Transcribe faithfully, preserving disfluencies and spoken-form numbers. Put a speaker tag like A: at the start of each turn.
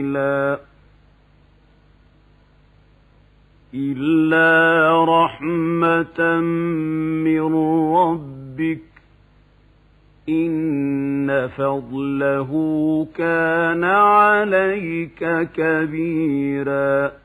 A: إلا رحمة من ربك إن فضله كان عليك كبيرا